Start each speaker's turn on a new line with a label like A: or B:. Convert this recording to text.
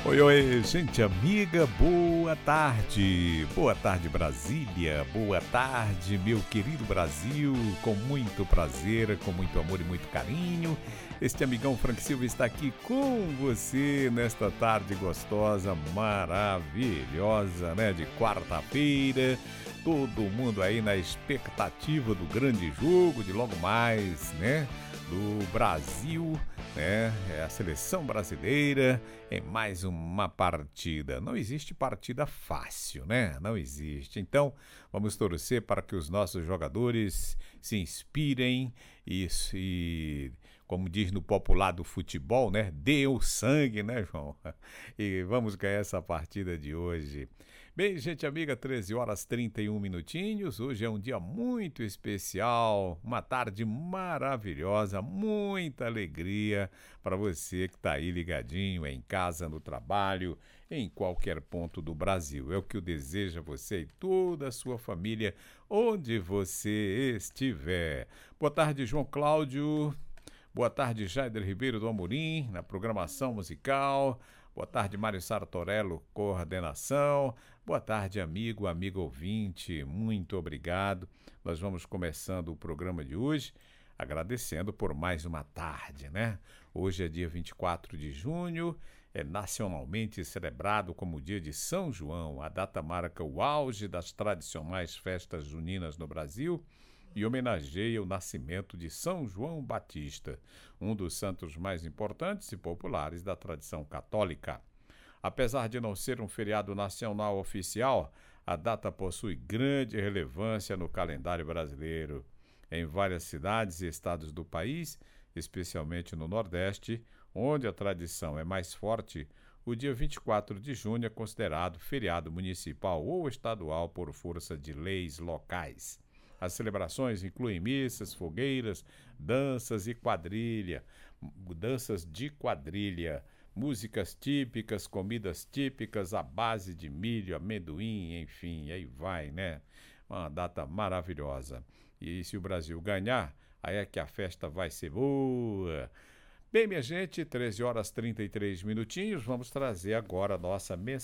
A: Oi, oi, gente amiga, boa tarde. Boa tarde, Brasília. Boa tarde, meu querido Brasil. Com muito prazer, com muito amor e muito carinho. Este amigão Frank Silva está aqui com você nesta tarde gostosa, maravilhosa, né? De quarta-feira. Todo mundo aí na expectativa do grande jogo de logo mais, né? Do Brasil, né? É a seleção brasileira em mais uma partida. Não existe partida fácil, né? Não existe. Então, vamos torcer para que os nossos jogadores se inspirem e como diz no popular do futebol, né? Dê o sangue, né, João? E vamos ganhar essa partida de hoje. Bem, gente amiga, 13 horas 31 minutinhos. Hoje é um dia muito especial, uma tarde maravilhosa, muita alegria para você que está aí ligadinho em casa, no trabalho, em qualquer ponto do Brasil. É o que eu desejo a você e toda a sua família, onde você estiver. Boa tarde, João Cláudio. Boa tarde, Jaider Ribeiro do Amorim, na programação musical. Boa tarde, Mário Sartorello, coordenação. Boa tarde, amigo ouvinte, muito obrigado. Nós vamos começando o programa de hoje agradecendo por mais uma tarde, né? Hoje é dia 24 de junho, é nacionalmente celebrado como o dia de São João. A data marca o auge das tradicionais festas juninas no Brasil e homenageia o nascimento de São João Batista, um dos santos mais importantes e populares da tradição católica. Apesar de não ser um feriado nacional oficial, a data possui grande relevância no calendário brasileiro. Em várias cidades e estados do país, especialmente no Nordeste, onde a tradição é mais forte, o dia 24 de junho é considerado feriado municipal ou estadual por força de leis locais. As celebrações incluem missas, fogueiras, danças de quadrilha, músicas típicas, comidas típicas à base de milho, amendoim, enfim, aí vai, né? Uma data maravilhosa. E se o Brasil ganhar, aí é que a festa vai ser boa. Bem, minha gente, 13 horas 33 minutinhos, vamos trazer agora a nossa